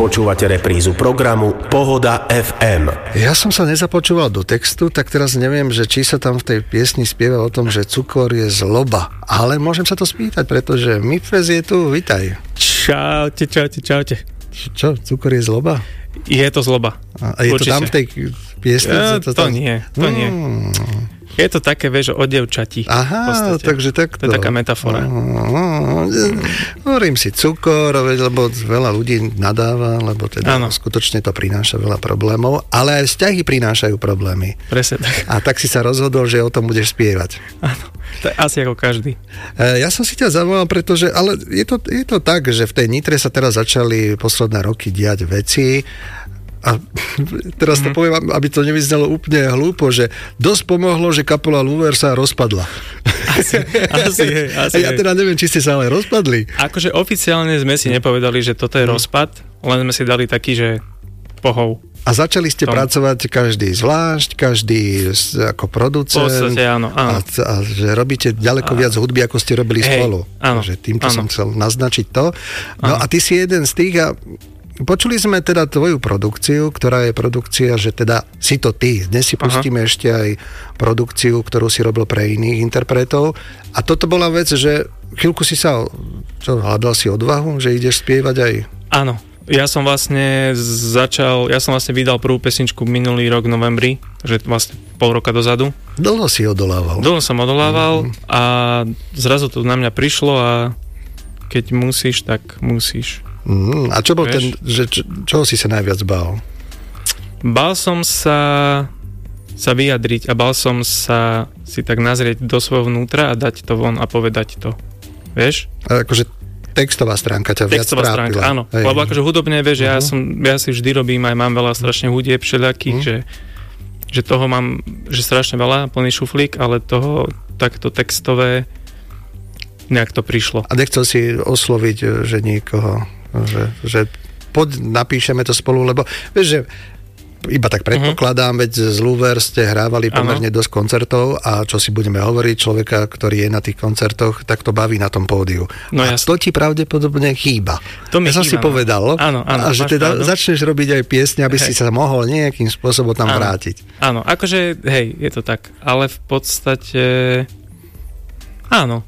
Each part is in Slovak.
Počúvate reprízu programu Pohoda FM. Ja som sa nezapočúval do textu, tak teraz neviem, že či sa tam v tej piesni spieva o tom, že cukor je zloba. Ale môžem sa to spýtať, pretože Mifes je tu, vitaj. Čaute. Čo, cukor je zloba? Je to zloba. A je určite. To tam v tej piesni? To nie. Je to také, vieš, o dievčati. Aha, takže takto. To je taká metafora. Hovorím si cukor, lebo veľa ľudí nadáva, lebo teda skutočne to prináša veľa problémov, ale aj vzťahy prinášajú problémy. Presne tak. A tak si sa rozhodol, že o tom budeš spievať. Áno, to je asi ako každý. Ja som si ťa zavolal, pretože, ale je to tak, že v tej Nitre sa teraz začali posledné roky diať veci. A teraz to poviem, aby to nevyznelo úplne hlúpo, že dosť pomohlo, že kapela Luver sa rozpadla. Asi. Ja teda neviem, či ste sa ale rozpadli. Akože oficiálne sme si nepovedali, že toto je rozpad, len sme si dali taký, že pohov. A začali ste pracovať každý zvlášť, každý ako producent. V podstate áno. A že robíte ďaleko viac hudby, ako ste robili spolu. Áno. Takže týmto som chcel naznačiť to. No a ty si jeden z tých a počuli sme teda tvoju produkciu, ktorá je produkcia, že teda si to ty. Dnes si pustíme ešte aj produkciu, ktorú si robil pre iných interpretov. A toto bola vec, že chvíľku si hľadal si odvahu, že ideš spievať aj... Áno. Ja som vlastne vydal prvú pesničku minulý rok v novembri, že vlastne pol roka dozadu. Dlho si odolával. Dlho som odolával a zrazu to na mňa prišlo a keď musíš, tak musíš. A čo bol čoho si sa najviac bál? Bál som sa vyjadriť a bál som sa si tak nazrieť do svojho vnútra a dať to von a povedať to. Vieš? A akože textová stránka ťa viac trápila. Stránka, áno. Hej. Lebo akože hudobne, vieš, ja si vždy robím, aj mám veľa strašne hudieb všelijakých, že toho mám, že strašne veľa, plný šuflík, ale toho takto textové nejak to prišlo. A nechcel si osloviť, že niekoho že poď napíšeme to spolu, lebo vieš, že iba tak predpokladám, veď z Luver ste hrávali pomerne dosť koncertov a čo si budeme hovoriť, človeka, ktorý je na tých koncertoch, tak to baví na tom pódiu. A to ti pravdepodobne chýba. Som si povedal, áno, a že teda začneš robiť aj piesne, aby si sa mohol nejakým spôsobom tam vrátiť. Áno, akože, hej, je to tak, ale v podstate áno.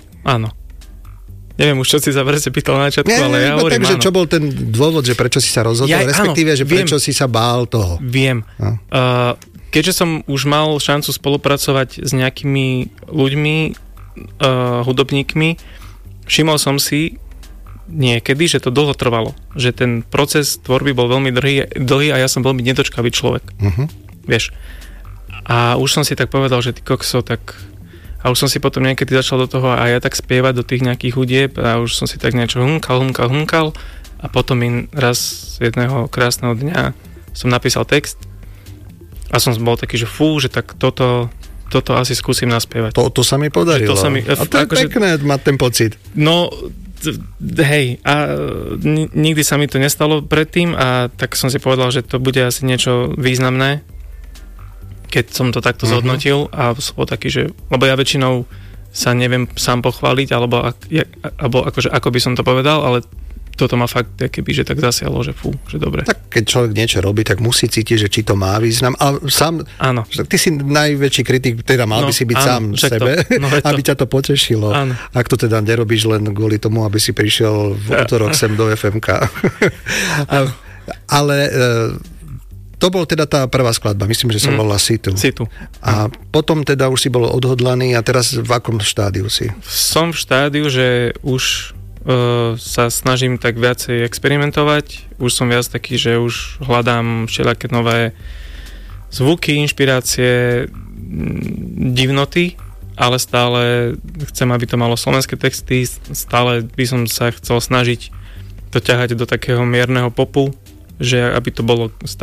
Neviem už, čo si sa presne pýtal na začiatku, ale ja hovorím takže, čo bol ten dôvod, že prečo si sa rozhodol, respektíve, že prečo si sa bál toho? Viem. Keďže som už mal šancu spolupracovať s nejakými ľuďmi, hudobníkmi, všimol som si niekedy, že to dlho trvalo. Že ten proces tvorby bol veľmi dlhý a ja som veľmi nedočkavý človek. Vieš. A už som si tak povedal, že ty kokso, tak... A už som si potom niekedy začal do toho a ja tak spievať do tých nejakých hudieb a už som si tak niečo humkal a potom mi raz jedného krásneho dňa som napísal text a som bol taký, že že tak toto asi skúsim naspievať. To sa mi podarilo. A to je pekné mať ten pocit. No, hej, a nikdy sa mi to nestalo predtým a tak som si povedal, že to bude asi niečo významné, keď som to takto zhodnotil a som bol taký, že lebo ja väčšinou sa neviem sám pochváliť alebo akože ako by som to povedal, ale toto ma fakt keby, že tak zasiahlo, že že dobre. Tak keď človek niečo robí, tak musí cítiť, že či to má význam. A sám, ty si najväčší kritik, teda mal by si byť sám sebe, aby ťa to potešilo. Áno. Ak to teda nerobíš len kvôli tomu, aby si prišiel v útorok sem do FMK. Ale to bol teda tá prvá skladba, myslím, že som volala Situ. A potom teda už si bol odhodlaný a teraz v akom štádiu si? Som v štádiu, že už sa snažím tak viacej experimentovať. Už som viac taký, že už hľadám všelijaké nové zvuky, inšpirácie, divnoty, ale stále chcem, aby to malo slovenské texty, stále by som sa chcel snažiť to ťahať do takého mierneho popu, že aby to bolo